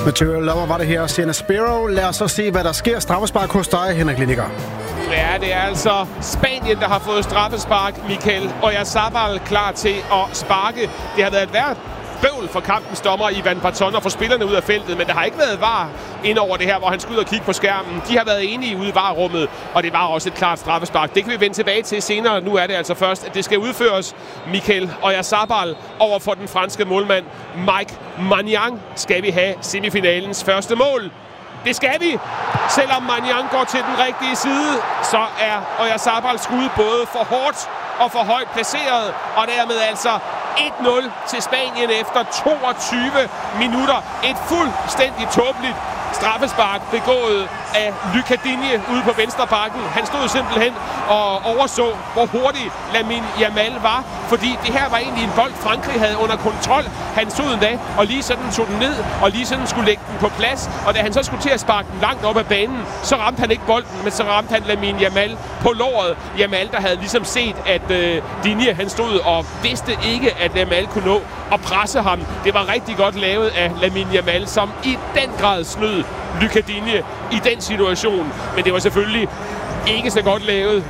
Material Lover var det her, Sienna Sparrow. Lad os så se, hvad der sker. Straffespark hos dig, Henrik Lineker. Ja, det er altså Spanien, der har fået straffespark. Mikel Oyarzabal klar til at sparke. Det har været et værd bøvl for kampens dommer Ivan Barton og for spillerne ud af feltet, men der har ikke været VAR ind over det her, hvor han skulle ud og kigge på skærmen. De har været enige ude i VAR-rummet, og det var også et klart straffespark. Det kan vi vende tilbage til senere. Nu er det altså først, at det skal udføres. Mikel Oyarzabal over for den franske målmand Mike Maignan skal vi have semifinalens første mål. Det skal vi! Selvom Maignan går til den rigtige side, så er Oyarzabals skud både for hårdt og for højt placeret, og dermed altså 1-0 til Spanien efter 22 minutter. Et fuldstændig tåbeligt straffespark begået af Lucas Digne ude på venstre bakken. Han stod simpelthen og overså, hvor hurtig Lamine Yamal var, fordi det her var egentlig en bold, Frankrig havde under kontrol. Han stod endda og lige sådan tog den ned, og lige sådan skulle lægge den på plads, og da han så skulle til at sparke den langt op ad banen, så ramte han ikke bolden, men så ramte han Lamine Yamal på låret. Yamal, der havde ligesom set, at Digne, han stod og vidste ikke, at Yamal kunne nå at presse ham. Det var rigtig godt lavet af Lamine Yamal, som i den grad snød Lucas Digne i den situation. Men det var selvfølgelig ikke så godt lavet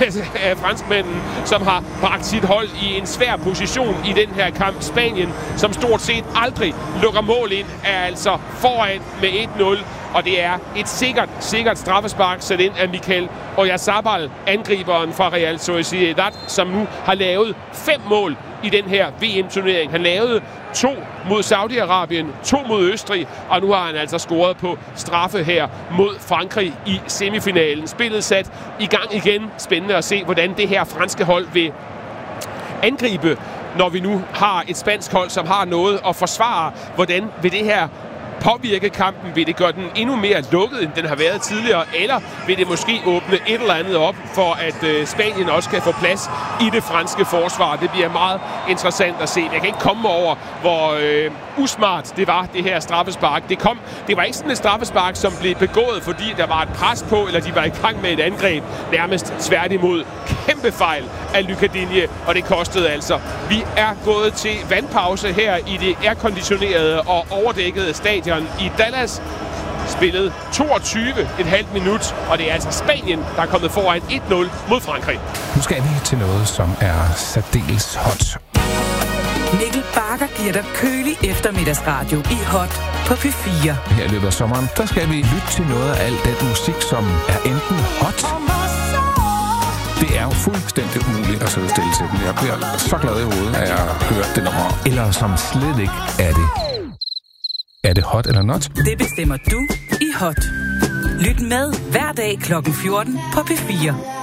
af franskmænden, som har bragt sit hold i en svær position i den her kamp. Spanien, som stort set aldrig lukker mål ind, er altså foran med 1-0. Og det er et sikkert straffespark sat ind af Mikel Oyarzabal, angriberen fra Real Sociedad, som nu har lavet 5 mål i den her VM-turnering. Han lavede 2 mod Saudi-Arabien, 2 mod Østrig, og nu har han altså scoret på straffe her mod Frankrig i semifinalen. Spillet sat i gang igen. Spændende at se, hvordan det her franske hold vil angribe, når vi nu har et spansk hold, som har noget at forsvare. Hvordan vil det her påvirke kampen? Vil det gøre den endnu mere lukket, end den har været tidligere? Eller vil det måske åbne et eller andet op, for at Spanien også kan få plads i det franske forsvar? Det bliver meget interessant at se. Jeg kan ikke komme over, hvor usmart det var, det her straffespark. Det var ikke sådan et straffespark, som blev begået, fordi der var et pres på, eller de var i gang med et angreb. Nærmest tværtimod. Kæmpe fejl af Lucas Digne, og det kostede altså. Vi er gået til vandpause her i det airconditionerede og overdækkede stadion i Dallas. Spillet 22,5 minut, og det er altså Spanien, der er kommet foran 1-0 mod Frankrig. Nu skal vi til noget, som er særdeles hot. Mikkel Bakker giver dig kølig eftermiddagsradio i hot på P4. Her i løbet af sommeren, der skal vi lytte til noget af al den musik, som er enten hot. Det er jo fuldstændig umuligt at sidde stille til den. Jeg bliver så glad i hovedet, at jeg har hørt det nummer. Eller som slet ikke er det. Er det hot eller not? Det bestemmer du i hot. Lyt med hver dag kl. 14 på P4.